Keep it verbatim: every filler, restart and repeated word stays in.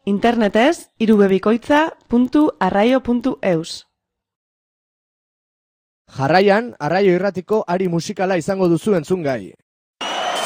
Internetez irubebikoitza puntu arraio puntu eus. Jarraian, Arraio Irratiko ari musikala izango duzu entzungai.